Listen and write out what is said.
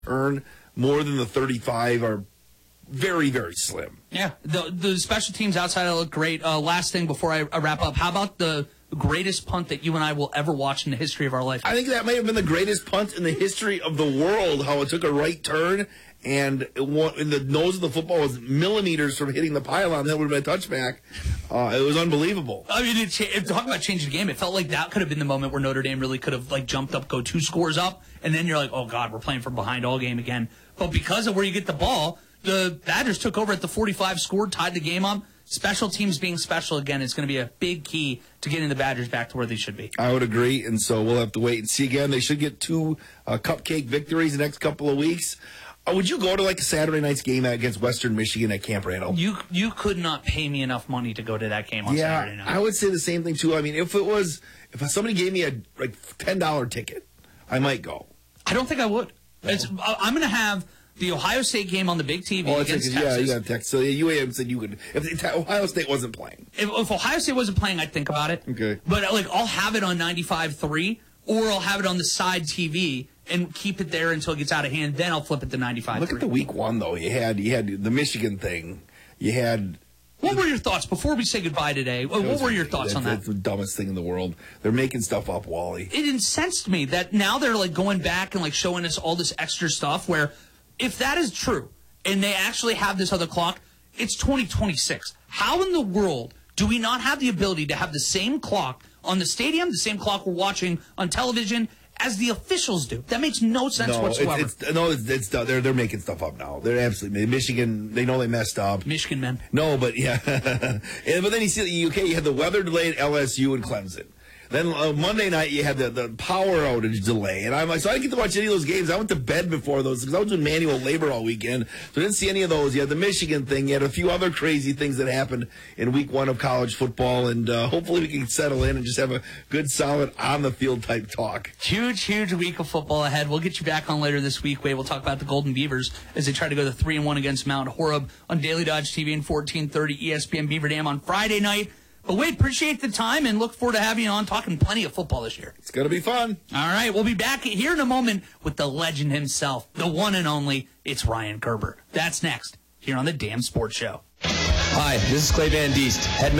earn more than the 35 are very, very slim. Yeah, the special teams outside look great. Last thing before I wrap up, how about the greatest punt that you and I will ever watch in the history of our life? I think that may have been the greatest punt in the history of the world, how it took a right turn and the nose of the football was millimeters from hitting the pylon. That would have been a touchback. It was unbelievable. I mean, talking about changing the game, it felt like that could have been the moment where Notre Dame really could have jumped up, go 2 scores up, and then you're like, oh, God, we're playing from behind all game again. But because of where you get the ball, the Badgers took over at the 45, scored, tied the game up. Special teams being special again is going to be a big key to getting the Badgers back to where they should be. I would agree, and so we'll have to wait and see again. They should get 2 cupcake victories the next couple of weeks. Would you go to a Saturday night's game against Western Michigan at Camp Randall? You could not pay me enough money to go to that game on Saturday night. I would say the same thing too. I mean, if somebody gave me a $10 ticket, I might go. I don't think I would. No. I'm going to have the Ohio State game on the big TV against Texas. Yeah, you got Texas. So UAM said you could if Ohio State wasn't playing. If Ohio State wasn't playing, I'd think about it. Okay. But I'll have it on 95.3, or I'll have it on the side TV and keep it there until it gets out of hand. Then I'll flip it to 95.3. Look at the week 1 though. You had the Michigan thing. You had. What were your thoughts before we say goodbye today? What were your thoughts on that? That's the dumbest thing in the world. They're making stuff up, Wally. It incensed me that now they're going back and showing us all this extra stuff where if that is true and they actually have this other clock, it's 2026. How in the world do we not have the ability to have the same clock on the stadium, the same clock we're watching on television as the officials do? That makes no sense whatsoever. They're making stuff up now. They're absolutely Michigan. They know they messed up. Michigan men. No, but yeah. But then you see the UK. You had the weather delay at LSU and Clemson. Then Monday night you had the power outage delay, and so I didn't get to watch any of those games. I went to bed before those because I was doing manual labor all weekend, so I didn't see any of those. You had the Michigan thing. You had a few other crazy things that happened in week 1 of college football, and hopefully we can settle in and just have a good, solid on-the-field type talk. Huge week of football ahead. We'll get you back on later this week, Wade. We'll talk about the Golden Beavers as they try to go to 3-1 against Mount Horeb on Daily Dodge TV and 1430 ESPN Beaver Dam on Friday night. But Wade, appreciate the time and look forward to having you on talking plenty of football this year. It's going to be fun. All right, we'll be back here in a moment with the legend himself, the one and only, it's Ryan Gerber. That's next here on the Damn Sports Show. Hi, this is Clay Van Diest, head